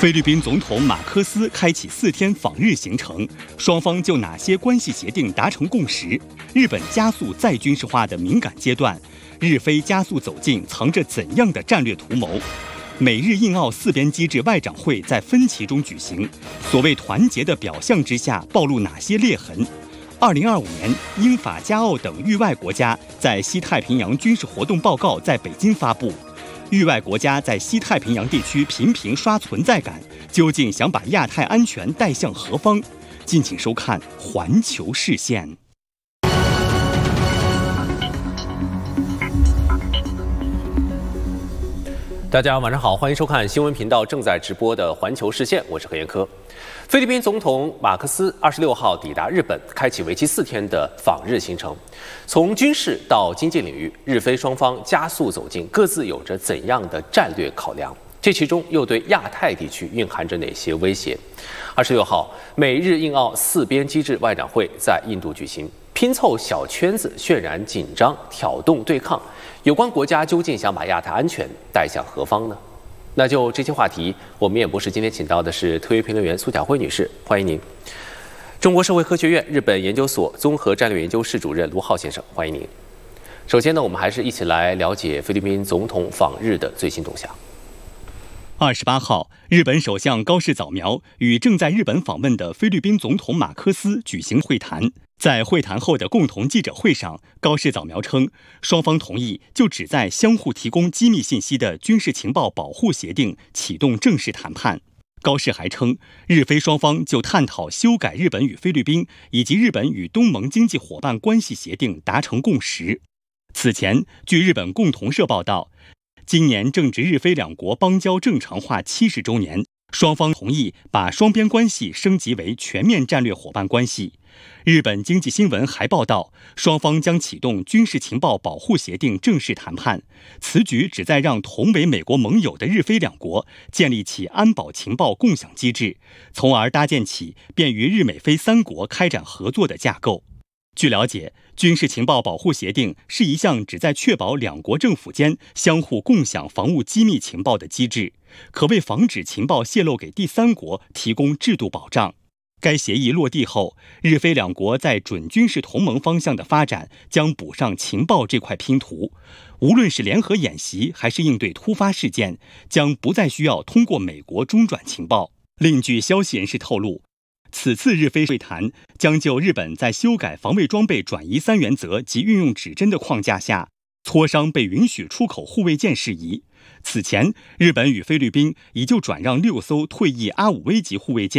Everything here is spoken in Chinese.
菲律宾总统马科斯开启4天访日行程，双方就哪些关系协定达成共识？日本加速再军事化的敏感阶段，日菲加速走近藏着怎样的战略图谋？美日印澳4边机制外长会在分歧中举行，所谓团结的表象之下暴露哪些裂痕？2025年，英法加澳等域外国家在西太平洋军事活动报告在北京发布。域外国家在西太平洋地区频频刷存在感，究竟想把亚太安全带向何方？敬请收看《环球视线》。 大家晚上好，欢迎收看新闻频道正在直播的《环球视线》，我是何彦科。菲律宾总统马克思26号抵达日本，开启为期4天的访日行程。从军事到经济领域，日菲双方加速走近，各自有着怎样的战略考量？这其中又对亚太地区蕴含着哪些威胁？26号，美日印澳4边机制外长会在印度举行，拼凑小圈子，渲染紧张，挑动对抗。有关国家究竟想把亚太安全带向何方呢？那就这些话题，我们演播室今天请到的是特约评论员苏巧慧女士，欢迎您。中国社会科学院日本研究所综合战略研究室主任卢浩先生，欢迎您。首先呢，我们还是一起来了解菲律宾总统访日的最新动向。 28号，日本首相高市早苗与正在日本访问的菲律宾总统马科斯举行会谈。在会谈后的共同记者会上，高市早苗称，双方同意就旨在相互提供机密信息的军事情报保护协定启动正式谈判。高市还称，日菲双方就探讨修改日本与菲律宾以及日本与东盟经济伙伴关系协定达成共识。此前，据日本共同社报道，今年正值日菲两国邦交正常化70周年，双方同意把双边关系升级为全面战略伙伴关系。日本经济新闻还报道，双方将启动军事情报保护协定正式谈判。此举旨在让同为美国盟友的日菲两国建立起安保情报共享机制，从而搭建起便于日美菲3国开展合作的架构。据了解，军事情报保护协定是一项旨在确保两国政府间相互共享防务机密情报的机制，可为防止情报泄露给第3国提供制度保障。该协议落地后，日菲两国在准军事同盟方向的发展将补上情报这块拼图。无论是联合演习还是应对突发事件，将不再需要通过美国中转情报。另据消息人士透露，此次日菲会谈将就日本在修改防卫装备转移3原则及运用指针的框架下，磋商被允许出口护卫舰事宜。此前，日本与菲律宾已就转让6艘退役阿5V级护卫舰